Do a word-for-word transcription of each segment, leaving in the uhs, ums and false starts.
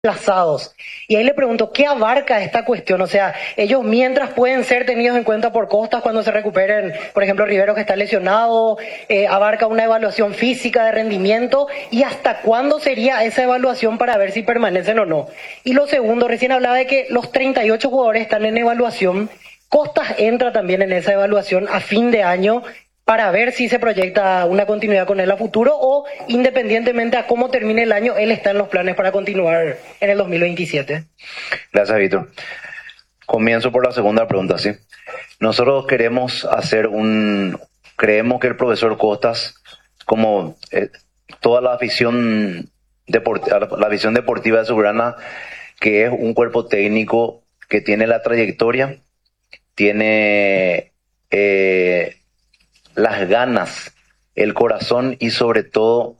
desplazados. Y ahí le pregunto, ¿qué abarca esta cuestión? O sea, ellos mientras pueden ser tenidos en cuenta por Costas cuando se recuperen, por ejemplo, Rivero que está lesionado, eh, abarca una evaluación física de rendimiento, y hasta cuándo sería esa evaluación para ver si permanecen o no. Y lo segundo, recién hablaba de que los treinta y ocho jugadores están en evaluación. Costas entra también en esa evaluación a fin de año para ver si se proyecta una continuidad con él a futuro, o independientemente a cómo termine el año, él está en los planes para continuar en el dos mil veintisiete. Gracias, Víctor. Comienzo por la segunda pregunta, ¿sí? Nosotros queremos hacer un... Creemos que el profesor Costas, como eh, toda la afición, deportiva, la afición deportiva de Azulgrana, que es un cuerpo técnico que tiene la trayectoria, tiene... Eh, las ganas, el corazón y sobre todo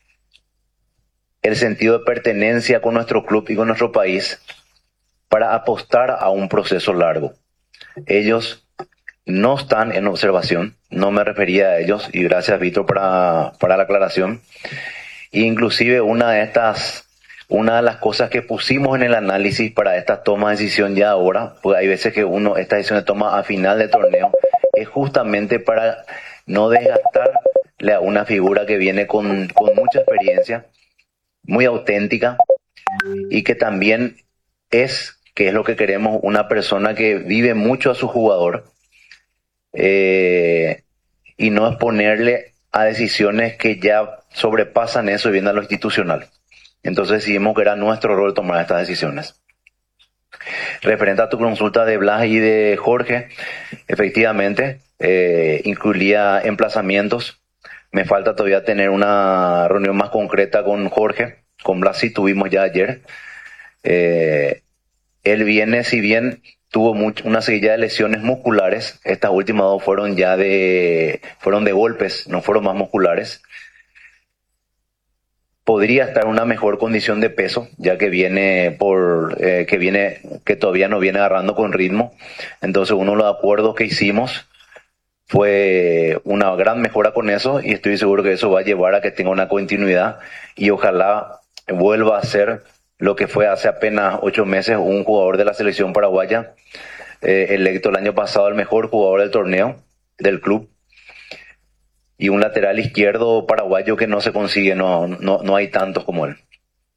el sentido de pertenencia con nuestro club y con nuestro país para apostar a un proceso largo. Ellos no están en observación, no me refería a ellos, y gracias, Víctor, para, para la aclaración. E inclusive una de estas, una de las cosas que pusimos en el análisis para esta toma de decisión ya ahora, porque hay veces que uno esta decisión se toma a final de torneo, es justamente para no desgastarle a una figura que viene con, con mucha experiencia, muy auténtica, y que también es, que es lo que queremos, una persona que vive mucho a su jugador, eh, y no exponerle a decisiones que ya sobrepasan eso y vienen a lo institucional. Entonces decidimos que era nuestro rol tomar estas decisiones. Referente a tu consulta de Blas y de Jorge, efectivamente, eh, incluía emplazamientos. Me falta todavía tener una reunión más concreta con Jorge. Con Blas sí tuvimos ya ayer. Eh, él viene, si bien tuvo mucho, una seguida de lesiones musculares, estas últimas dos fueron ya de, fueron de golpes, no fueron más musculares. Podría estar en una mejor condición de peso, ya que viene por eh, que viene que todavía no viene agarrando con ritmo. Entonces, uno de los acuerdos que hicimos fue una gran mejora con eso, y estoy seguro que eso va a llevar a que tenga una continuidad y ojalá vuelva a ser lo que fue hace apenas ocho meses un jugador de la selección paraguaya, eh, electo el año pasado el mejor jugador del torneo del club. Y un lateral izquierdo paraguayo que no se consigue, no, no, no hay tantos como él.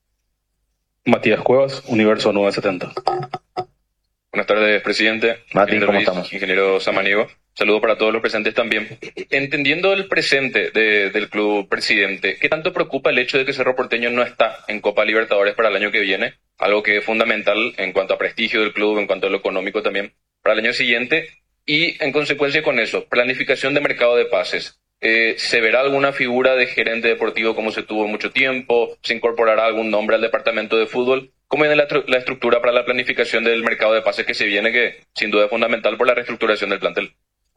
Matías Cuevas, Universo nueve setenta. Buenas tardes, presidente. Mati, ¿cómo estamos? Ingeniero Samaniego. Saludos para todos los presentes también. Entendiendo el presente de, del club, presidente, ¿qué tanto preocupa el hecho de que Cerro Porteño no está en Copa Libertadores para el año que viene? Algo que es fundamental en cuanto a prestigio del club, en cuanto a lo económico también, para el año siguiente. Y en consecuencia con eso, planificación de mercado de pases. Eh, ¿Se verá alguna figura de gerente deportivo como se tuvo mucho tiempo? ¿Se incorporará algún nombre al departamento de fútbol? ¿Cómo viene la, la estructura para la planificación del mercado de pases que se viene, que sin duda es fundamental por la reestructuración del plantel?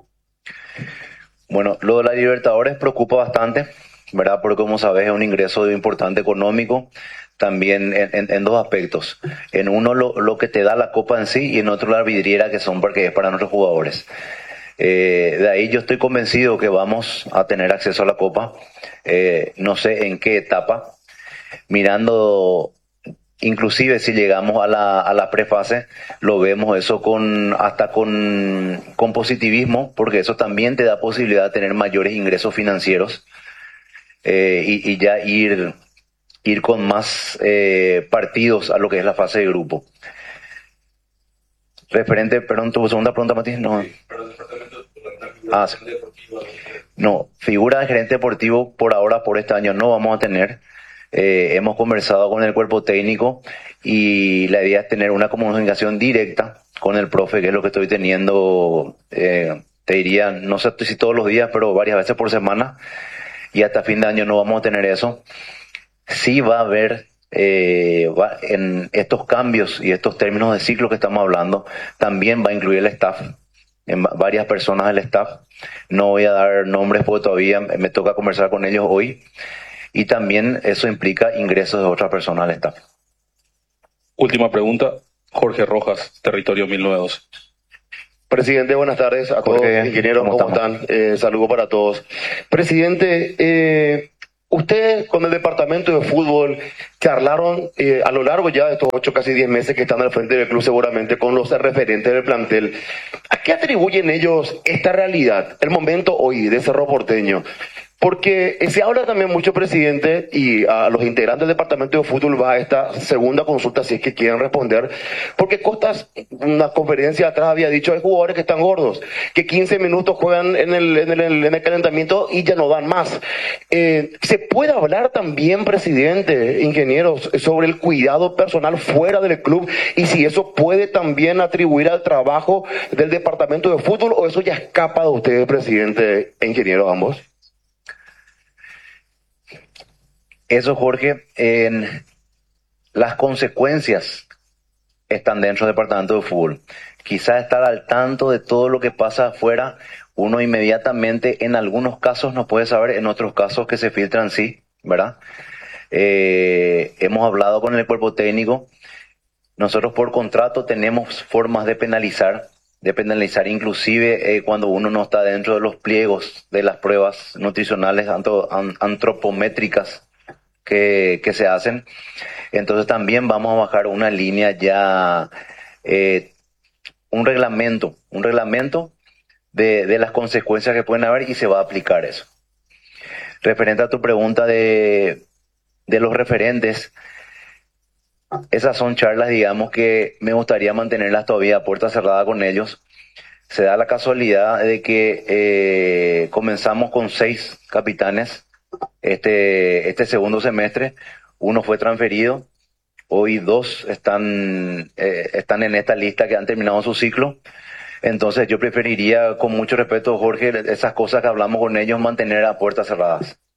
Bueno, lo de la Libertadores preocupa bastante, ¿verdad? Porque como sabes es un ingreso importante económico, también en, en, en dos aspectos. En uno lo, lo que te da la Copa en sí, y en otro la vidriera que son porque es para nuestros jugadores. Eh, de ahí yo estoy convencido que vamos a tener acceso a la Copa, eh, no sé en qué etapa, mirando, inclusive si llegamos a la, a la prefase, lo vemos eso con, hasta con, con positivismo, porque eso también te da posibilidad de tener mayores ingresos financieros, eh, y, y ya ir, ir con más eh, partidos a lo que es la fase de grupo. Referente, perdón, tu segunda pregunta, Matías, no. Ah, sí. No, figura de gerente deportivo por ahora, por este año, no vamos a tener. Eh, hemos conversado con el cuerpo técnico y la idea es tener una comunicación directa con el profe, que es lo que estoy teniendo, eh, te diría, no sé si todos los días, pero varias veces por semana, y hasta fin de año no vamos a tener eso. Sí va a haber, eh, va, en estos cambios y estos términos de ciclo que estamos hablando, también va a incluir el staff, en varias personas del staff. No voy a dar nombres porque todavía me toca conversar con ellos hoy, y también eso implica ingresos de otras personas al staff. Última pregunta, Jorge Rojas, Territorio mil novecientos doce. Presidente, buenas tardes a todos. Jorge, Ingenieros, ¿cómo, ¿cómo están? Eh, saludo para todos. Presidente, eh, Ustedes con el departamento de fútbol charlaron eh, a lo largo ya de estos ocho, casi diez meses que están al frente del club, seguramente con los referentes del plantel. ¿A qué atribuyen ellos esta realidad, el momento hoy de Cerro Porteño? Porque se habla también mucho, presidente, y a los integrantes del departamento de fútbol va a esta segunda consulta, si es que quieren responder, porque Costas, una conferencia atrás había dicho, hay jugadores que están gordos, que quince minutos juegan en el, en el, en el calentamiento y ya no dan más. Eh, ¿Se puede hablar también, presidente, ingenieros, sobre el cuidado personal fuera del club y si eso puede también atribuir al trabajo del departamento de fútbol o eso ya escapa de ustedes, presidente e ingenieros ambos? Eso, Jorge, en las consecuencias están dentro del departamento de fútbol. Quizás estar al tanto de todo lo que pasa afuera, uno inmediatamente en algunos casos no puede saber, en otros casos que se filtran sí, ¿verdad? Eh, hemos hablado con el cuerpo técnico. Nosotros por contrato tenemos formas de penalizar, de penalizar inclusive eh, cuando uno no está dentro de los pliegos de las pruebas nutricionales antro, an, antropométricas que, que se hacen. Entonces también vamos a bajar una línea ya, eh, un reglamento, un reglamento de, de las consecuencias que pueden haber y se va a aplicar eso. Referente a tu pregunta de, de los referentes, esas son charlas, digamos, que me gustaría mantenerlas todavía a puerta cerrada con ellos. Se da la casualidad de que eh, comenzamos con seis capitanes este, este segundo semestre. Uno fue transferido. Hoy dos están, eh, están en esta lista que han terminado su ciclo. Entonces yo preferiría, con mucho respeto, Jorge, esas cosas que hablamos con ellos, mantener a puertas cerradas.